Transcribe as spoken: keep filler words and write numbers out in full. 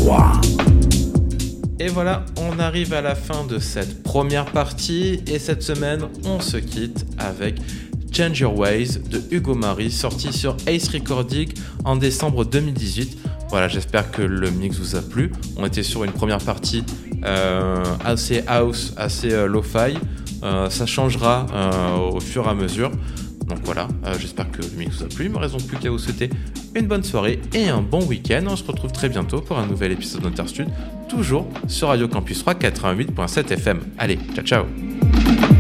trois. Et voilà, on arrive à la fin de cette première partie et cette semaine, on se quitte avec Change Your Ways de Hugo Mari, sorti sur Ace Recording en décembre deux mille dix-huit. Voilà, j'espère que le mix vous a plu. On était sur une première partie euh, assez house, assez euh, lo-fi. Euh, ça changera euh, au fur et à mesure. Donc voilà, euh, j'espère que le mix vous a plu. Il ne me reste plus qu'à vous souhaiter une bonne soirée et un bon week-end. On se retrouve très bientôt pour un nouvel épisode d'Interstud, toujours sur Radio Campus trois quatre-vingt-huit virgule sept F M. Allez, ciao ciao.